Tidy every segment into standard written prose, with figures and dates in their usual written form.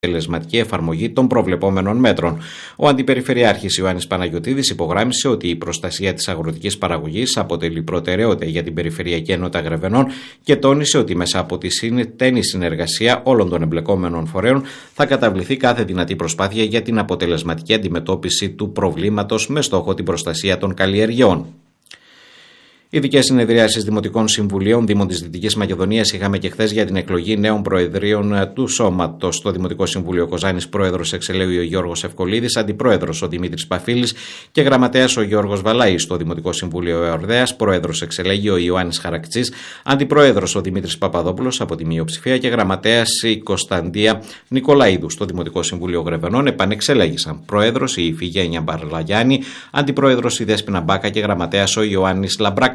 αποτελεσματική εφαρμογή των προβλεπόμενων μέτρων. Ο Αντιπεριφερειάρχης Ιωάννης Παναγιωτίδης υπογράμμισε ότι η προστασία της αγροτικής παραγωγής αποτελεί προτεραιότητα για την Περιφερειακή Ενότητα Γρεβενών και τόνισε ότι μέσα από τη στενή συνεργασία όλων των εμπλεκόμενων φορέων θα καταβληθεί κάθε δυνατή προσπάθεια για την αποτελεσματική αντιμετώπιση του προβλήματος με στόχο την προστασία των καλλιεργειών. Ειδικές συνεδριάσεις Δημοτικών Συμβουλίων Δήμων της Δυτικής Μακεδονίας είχαμε και χθες για την εκλογή νέων προεδρίων του Σώματος. Στο Δημοτικό Συμβούλιο Κοζάνης, πρόεδρος εξελέγει ο Γιώργος Ευκολίδης, αντιπρόεδρος ο Δημήτρης Παφίλης και γραμματέας ο Γιώργος Βαλαής. Στο Δημοτικό Συμβούλιο Εορδέας, πρόεδρος εξελέγει ο Ιωάννης Χαρακτσής, αντιπρόεδρος ο Δημήτρης Παπαδόπουλος από τη μειοψηφία και γραμματέας η Κωνσταντία Νικολαίδου. Στο Δημοτικό Συμβούλιο Γρεβενών επανεξελέγησαν πρόεδρος η Ιφηγένεια Μπαρλαγιάννη, αντιπρόεδρος η Δέσποινα Μπάκα και γραμματέας ο Ιωάννης Λαμπρακάκης.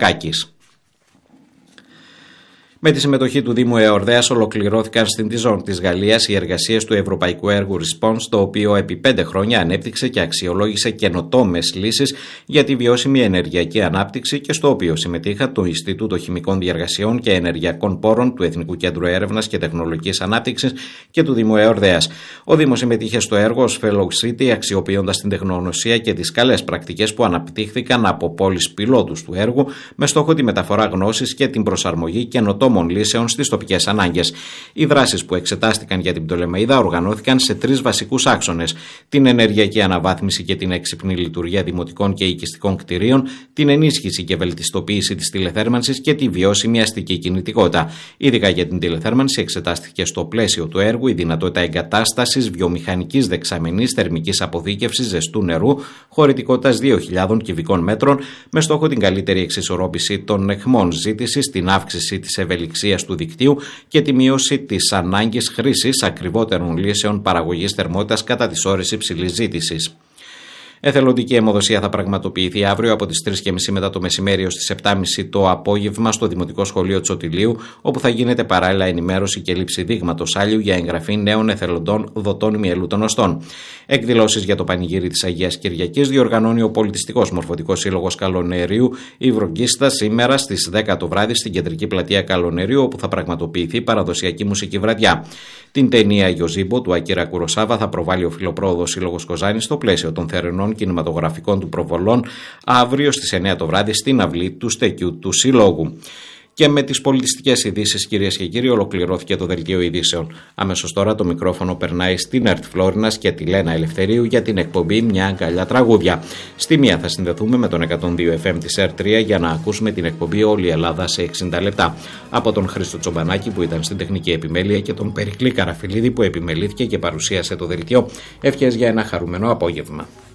Με τη συμμετοχή του Δήμου Εορδέας ολοκληρώθηκαν στην Τιζόν της Γαλλίας οι εργασίες του Ευρωπαϊκού Έργου Response, το οποίο επί 5 χρόνια ανέπτυξε και αξιολόγησε καινοτόμες λύσεις για τη βιώσιμη ενεργειακή ανάπτυξη και στο οποίο συμμετείχαν το Ινστιτούτο Χημικών Διεργασιών και Ενεργειακών Πόρων του Εθνικού Κέντρου Έρευνας και Τεχνολογικής Ανάπτυξης και του Δήμου Εορδέας. Ο Δήμος συμμετείχε στο έργο ως Fellow City, αξιοποιώντας την τεχνογνωσία και τις καλές πρακτικές που αναπτύχθηκαν από πόλεις πιλότους του έργου με στόχο τη μεταφορά γνώσης και την προσαρμογή καινοτόμων λύσεων στις τοπικές ανάγκες. Οι δράσεις που εξετάστηκαν για την Πτολεμαΐδα οργανώθηκαν σε 3 βασικούς άξονες: την ενεργειακή αναβάθμιση και την έξυπνη λειτουργία δημοτικών και οικιστικών κτηρίων, την ενίσχυση και βελτιστοποίηση της τηλεθέρμανσης και τη βιώσιμη αστική κινητικότητα. Ειδικά για την τηλεθέρμανση εξετάστηκε στο πλαίσιο του έργου η δυνατότητα εγκατάστασης βιομηχανικής δεξαμενής θερμικής αποθήκευσης ζεστού νερού χωρητικότητας 2.000 κυβικών μέτρων με στόχο την καλύτερη εξισορρόπηση των αιχμών ζήτησης, την αύξηση της ευελιξίας του δικτύου και τη μείωση της ανάγκης χρήσης ακριβότερων λύσεων παραγωγής θερμότητας κατά τις ώρες υψηλής ζήτησης. Εθελοντική αιμοδοσία θα πραγματοποιηθεί αύριο από τις 3.30 μετά το μεσημέρι ως τις 7.30 το απόγευμα στο Δημοτικό Σχολείο Τσοτηλίου, όπου θα γίνεται παράλληλα ενημέρωση και λήψη δείγματος άλιου για εγγραφή νέων εθελοντών δοτών ημιελού των οστών. Εκδηλώσεις για το πανηγύρι της Αγίας Κυριακής διοργανώνει ο Πολιτιστικός Μορφωτικός Σύλλογος Καλονερίου η Βρογκίστα σήμερα στις 10 το βράδυ στην κεντρική πλατεία Καλονερίου, όπου θα πραγματοποιηθεί παραδοσιακή μουσική βραδιά. Την ταινία Γιοζίμπο του Ακίρα Κουροσάβα θα προβάλλει ο Φιλοπρόοδος Σύλλογος Κοζάνης στο πλαίσιο των θερινών κινηματογραφικών του προβολών αύριο στις 9 το βράδυ στην αυλή του στεκιού του Συλλόγου. Και με τις πολιτιστικές ειδήσεις, κυρίες και κύριοι, ολοκληρώθηκε το δελτίο ειδήσεων. Αμέσως τώρα το μικρόφωνο περνάει στην ΕΡΤ Φλόρινας και τη Λένα Ελευθερίου για την εκπομπή Μια αγκαλιά τραγούδια. Στη μία θα συνδεθούμε με τον 102 FM της ΕΡΤ3 για να ακούσουμε την εκπομπή Όλη η Ελλάδα σε 60 λεπτά. Από τον Χρήστο Τσομπανάκη που ήταν στην τεχνική επιμέλεια και τον Περικλή Καραφιλίδη που επιμελήθηκε και παρουσίασε το δελτίο. Ευχές για ένα χαρούμενο απόγευμα.